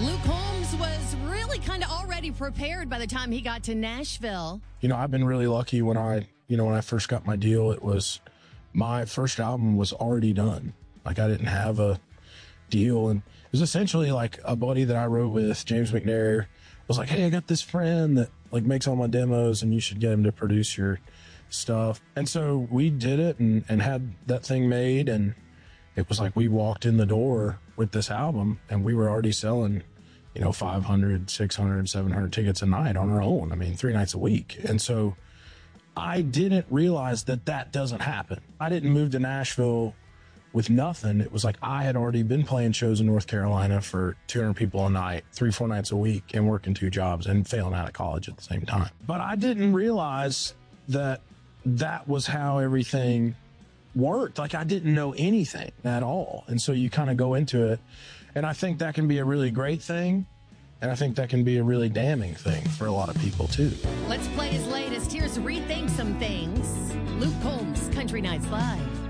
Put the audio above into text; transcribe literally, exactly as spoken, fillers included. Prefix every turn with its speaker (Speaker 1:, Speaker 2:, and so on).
Speaker 1: Luke Combs was really kind of already prepared by the time he got to Nashville.
Speaker 2: You know, I've been really lucky when I, you know, when I first got my deal, it was my first album was already done. Like I didn't have a deal. And it was essentially like a buddy that I wrote with, James McNair, was like, hey, I got this friend that like makes all my demos and you should get him to produce your stuff. And so we did it and, and had that thing made. And it was like we walked in the door with this album and we were already selling, you know, five hundred, six hundred, seven hundred tickets a night on our own. I mean, three nights a week. And so I didn't realize that that doesn't happen. I didn't move to Nashville with nothing. It was like I had already been playing shows in North Carolina for two hundred people a night, three, four nights a week, and working two jobs and failing out of college at the same time. But I didn't realize that that was how everything worked. Like I didn't know anything at all. And so you kind of go into it. And I think that can be a really great thing. And I think that can be a really damning thing for a lot of people too.
Speaker 1: Let's play his latest. Here's Rethink Some Things. Luke Combs, Country Nights Live.